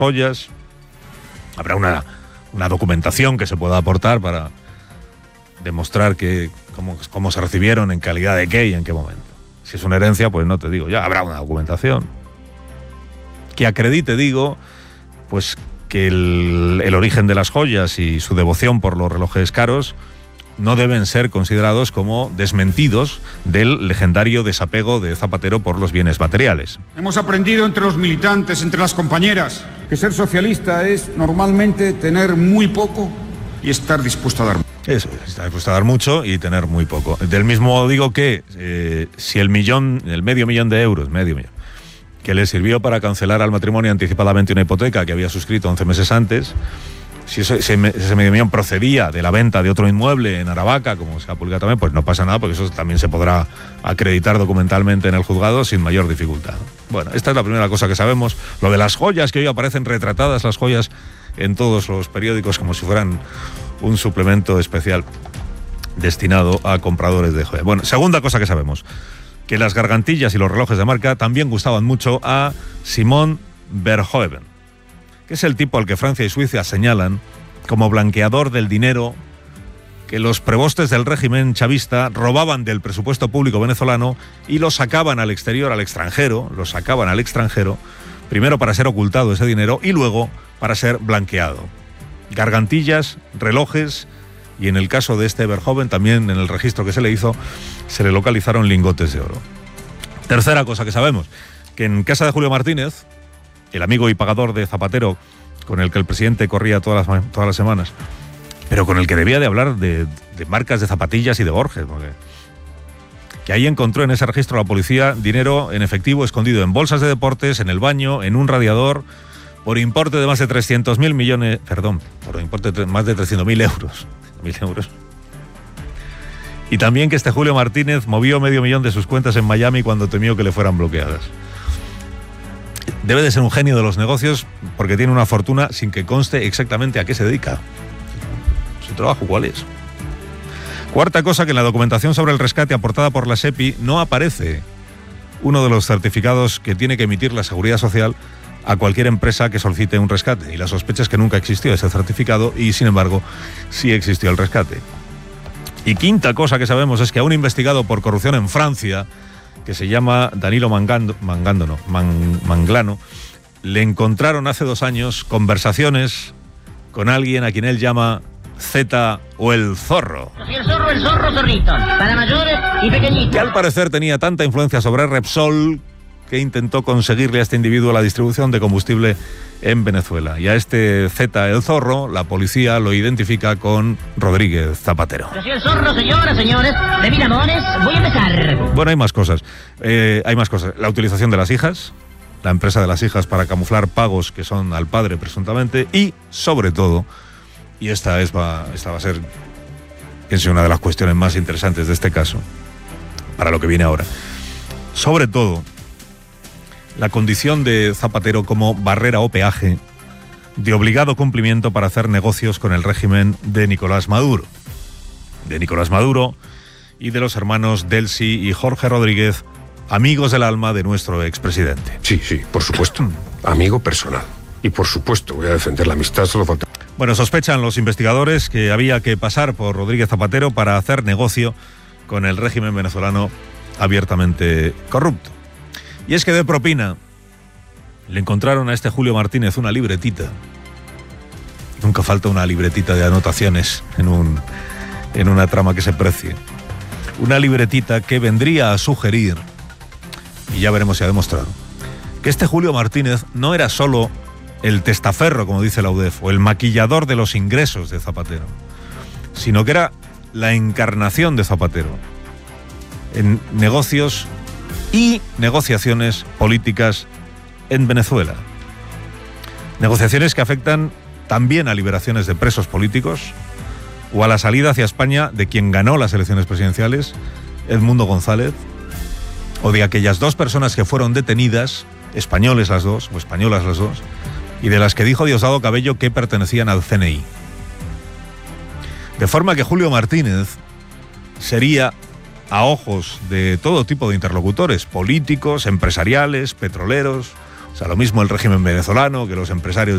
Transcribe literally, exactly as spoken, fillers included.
joyas. Habrá una, una documentación que se pueda aportar para demostrar que cómo, cómo se recibieron, en calidad de qué y en qué momento. Si es una herencia, pues no te digo ya, habrá una documentación que acredite, digo, pues que el, el origen de las joyas y su devoción por los relojes caros no deben ser considerados como desmentidos del legendario desapego de Zapatero por los bienes materiales. Hemos aprendido entre los militantes, entre las compañeras, que ser socialista es normalmente tener muy poco y estar dispuesto a dar mucho. Eso, estar dispuesto a dar mucho y tener muy poco. Del mismo modo digo que eh, si el millón, el medio millón de euros, medio millón, que le sirvió para cancelar al matrimonio anticipadamente una hipoteca que había suscrito once meses antes, si eso, ese, ese medio millón procedía de la venta de otro inmueble en Aravaca, como se ha publicado también, pues no pasa nada, porque eso también se podrá acreditar documentalmente en el juzgado sin mayor dificultad. Bueno, esta es la primera cosa que sabemos. Lo de las joyas, que hoy aparecen retratadas las joyas en todos los periódicos como si fueran un suplemento especial destinado a compradores de joyas. Bueno, segunda cosa que sabemos, que las gargantillas y los relojes de marca también gustaban mucho a Simón Verhoeven, que es el tipo al que Francia y Suiza señalan como blanqueador del dinero que los prebostes del régimen chavista robaban del presupuesto público venezolano y lo sacaban al exterior, al extranjero, lo sacaban al extranjero, primero para ser ocultado ese dinero y luego para ser blanqueado. Gargantillas, relojes y en el caso de este Verhoeven también en el registro que se le hizo se le localizaron lingotes de oro. Tercera cosa que sabemos, que en casa de Julio Martínez, el amigo y pagador de Zapatero con el que el presidente corría todas las, todas las semanas, pero con el que debía de hablar de, de marcas de zapatillas y de Borges, porque, que ahí encontró en ese registro la policía dinero en efectivo escondido en bolsas de deportes, en el baño, en un radiador, por importe de más de trescientos mil millones, perdón, por importe de más de trescientos mil euros, mil euros. Y también que este Julio Martínez movió medio millón de sus cuentas en Miami cuando temió que le fueran bloqueadas. Debe de ser un genio de los negocios porque tiene una fortuna sin que conste exactamente a qué se dedica. ¿Su trabajo cuál es? Cuarta cosa, que en la documentación sobre el rescate aportada por la SEPI no aparece uno de los certificados que tiene que emitir la Seguridad Social a cualquier empresa que solicite un rescate. Y la sospecha es que nunca existió ese certificado y, sin embargo, sí existió el rescate. Y quinta cosa que sabemos es que a un investigado por corrupción en Francia, que se llama Danilo Mangando, Mangando no, Man, Manglano, le encontraron hace dos años conversaciones con alguien a quien él llama Z o el Zorro. Sí, el zorro, el zorro, zorrito, para mayores y pequeñitos. Que al parecer tenía tanta influencia sobre Repsol que intentó conseguirle a este individuo la distribución de combustible en Venezuela. Y a este Z, el Zorro, la policía lo identifica con Rodríguez Zapatero. Yo soy el zorro, señoras, señores, de Miramones, voy a empezar. Bueno, hay más cosas. Eh, hay más cosas. La utilización de las hijas, la empresa de las hijas para camuflar pagos que son al padre presuntamente, y sobre todo, y esta, es, va, esta va a ser, pienso, una de las cuestiones más interesantes de este caso, para lo que viene ahora, sobre todo, la condición de Zapatero como barrera o peaje de obligado cumplimiento para hacer negocios con el régimen de Nicolás Maduro. De Nicolás Maduro y de los hermanos Delcy y Jorge Rodríguez, amigos del alma de nuestro expresidente. Sí, sí, por supuesto. Amigo personal. Y por supuesto voy a defender la amistad, solo falta... Bueno, sospechan los investigadores que había que pasar por Rodríguez Zapatero para hacer negocio con el régimen venezolano abiertamente corrupto. Y es que de propina le encontraron a este Julio Martínez una libretita. Nunca falta una libretita de anotaciones en, un, en una trama que se precie. Una libretita que vendría a sugerir, y ya veremos si ha demostrado, que este Julio Martínez no era solo el testaferro, como dice la U D E F, o el maquillador de los ingresos de Zapatero, sino que era la encarnación de Zapatero en negocios y negociaciones políticas en Venezuela. Negociaciones que afectan también a liberaciones de presos políticos o a la salida hacia España de quien ganó las elecciones presidenciales, Edmundo González, o de aquellas dos personas que fueron detenidas, españoles las dos, o españolas las dos, y de las que dijo Diosdado Cabello que pertenecían al C N I. De forma que Julio Martínez sería, a ojos de todo tipo de interlocutores, políticos, empresariales, petroleros, o sea, lo mismo el régimen venezolano que los empresarios